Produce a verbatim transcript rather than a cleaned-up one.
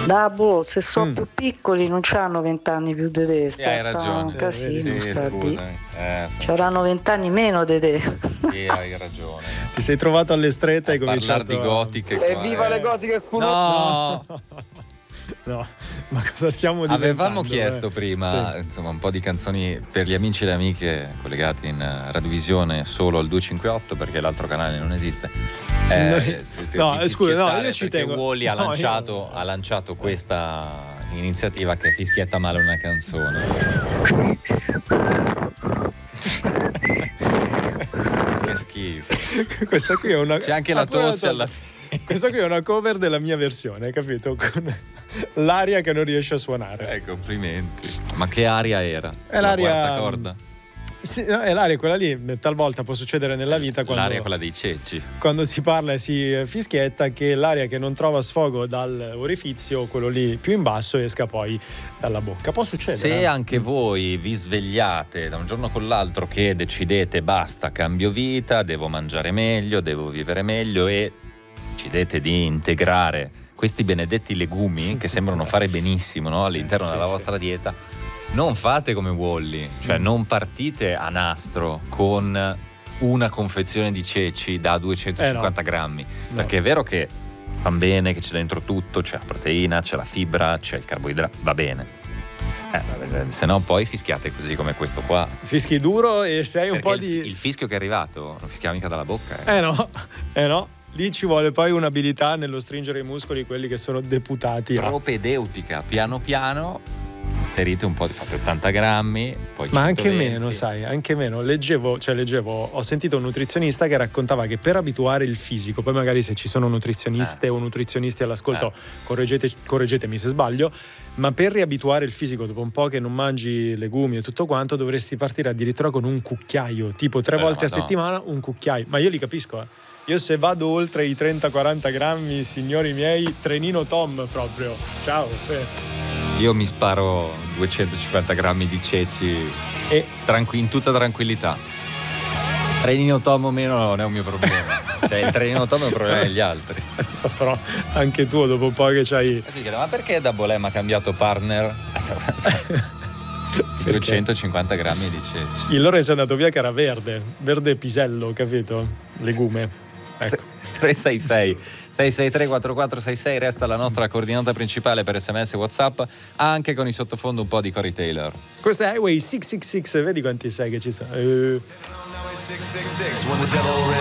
Da boh, se sono Mm. più piccoli non c'hanno vent'anni più di te. Sì, hai ragione. Un casino, Sì, sta lì. scusami. Eh, sì. C'avranno vent'anni meno di te. Sì, hai ragione. Ti sei trovato alle strette e hai Parlare cominciato di gotiche. qua, Evviva eh. le gotiche culo! No! No, ma cosa stiamo diventando? Avevamo chiesto eh? prima Sì. insomma un po' di canzoni per gli amici e le amiche collegati in eh, radiovisione solo al duecentocinquantotto perché l'altro canale non esiste. Eh, No, di eh, scusa, no, fischiettare, io ci perché tengo. Wally ha No, io- lanciato, ha lanciato questa iniziativa che fischietta male una canzone. Che schifo. Questa qui è una C'è anche la Ah, pure tosse la alla tosse. fine. Questa qui è una cover della mia versione, capito? Con l'aria che non riesce a suonare. Eh, complimenti. Ma che aria era? È l'aria- La quarta corda? Sì, no, è l'aria quella lì, talvolta può succedere nella vita quando, L'aria è quella dei ceci. quando si parla e si fischietta che l'aria che non trova sfogo dall'orifizio, quello lì più in basso, esca poi dalla bocca. Può succedere. Se eh. anche voi vi svegliate da un giorno con l'altro che decidete basta, cambio vita, devo mangiare meglio, devo vivere meglio e decidete di integrare questi benedetti legumi che sembrano fare benissimo, no? All'interno Sì, della sì. vostra dieta, non fate come Wally, cioè Mm. non partite a nastro con una confezione di ceci da duecentocinquanta Eh, no. grammi, No. perché è vero che fan bene, che c'è dentro tutto, c'è la proteina, c'è la fibra, c'è il carboidrato, va bene. Eh, se no poi fischiate così come questo qua. Fischi duro e se hai un Perché po' il, di... il fischio che è arrivato non fischiava mica dalla bocca. Eh. Eh no, eh no. Lì ci vuole poi un'abilità nello stringere i muscoli, quelli che sono deputati a... Propedeutica, piano piano, inserite un po', di fate ottanta grammi, poi Ma anche centoventi. meno, sai, anche meno. Leggevo, cioè leggevo, ho sentito un nutrizionista che raccontava che per abituare il fisico, poi magari se ci sono nutrizioniste Eh. o nutrizionisti all'ascolto, Eh. correggete- correggetemi se sbaglio, ma per riabituare il fisico dopo un po' che non mangi legumi e tutto quanto, dovresti partire addirittura con un cucchiaio, tipo tre Bella volte a Madonna. settimana un cucchiaio. Ma io li capisco, eh. Io se vado oltre i trenta quaranta grammi, signori miei, trenino Tom proprio. Ciao. Fe. Io mi sparo duecentocinquanta grammi di ceci E tranqui- in tutta tranquillità. Trenino Tom o meno non è un mio problema. Cioè il trenino Tom è un problema degli altri. non so, però anche tu dopo un po' che c'hai... E si chiede, ma perché Dabolem ha cambiato partner? duecentocinquanta grammi di ceci. Il loro è andato via che era verde, verde pisello, capito? Legume. Ecco. tre sei sei sei sei tre quattro quattro sei sei resta la nostra coordinata principale per sms e WhatsApp, anche con in sottofondo un po' di Corey Taylor. Questo è Highway sei sei sei, vedi quanti sei che ci sono. Eh.